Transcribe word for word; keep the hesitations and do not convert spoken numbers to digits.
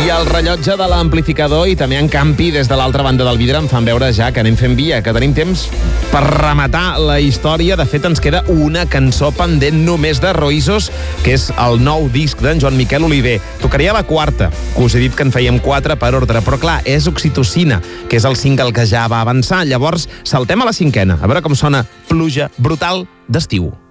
I el rellotge de l'amplificador i també en Campi des de l'altra banda del vidre em fan veure ja que anem fent via, que tenim temps per rematar la història. De fet, ens queda una cançó pendent només de Roïsos, que és el nou disc d'en Joan Miquel Oliver. Tocaria la quarta, que us he dit que en fèiem quatre per ordre, però clar, és Oxitocina, que és el single que ja va avançar. Llavors, saltem a la cinquena, a veure com sona Pluja Brutal d'estiu.